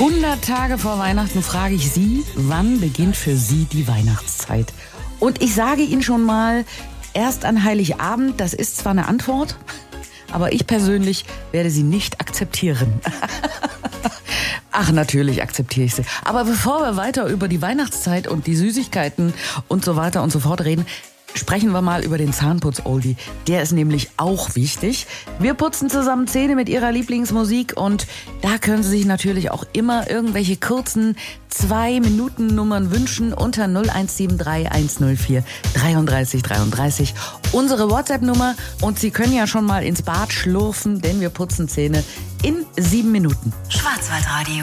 100 Tage vor Weihnachten frage ich Sie, wann beginnt für Sie die Weihnachtszeit? Und ich sage Ihnen schon mal, erst an Heiligabend, das ist zwar eine Antwort, aber ich persönlich werde sie nicht akzeptieren. Ach, natürlich akzeptiere ich sie. Aber bevor wir weiter über die Weihnachtszeit und die Süßigkeiten und so weiter und so fort reden, sprechen wir mal über den Zahnputz-Oldie. Der ist nämlich auch wichtig. Wir putzen zusammen Zähne mit Ihrer Lieblingsmusik und da können Sie sich natürlich auch immer irgendwelche kurzen 2-Minuten-Nummern wünschen unter 0173 104 33 33. Unsere WhatsApp-Nummer und Sie können ja schon mal ins Bad schlurfen, denn wir putzen Zähne in 7 Minuten. Schwarzwaldradio.